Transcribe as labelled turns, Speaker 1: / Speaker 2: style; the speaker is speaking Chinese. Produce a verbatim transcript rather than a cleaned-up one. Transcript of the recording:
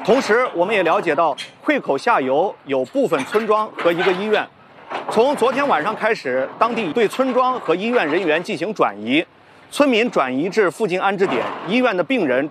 Speaker 1: 同时，我们也了解到会口下游有部分村庄和一个医院。从昨天晚上开始，当地对村庄和医院人员进行转移，村民转移至附近安置点，医院的病人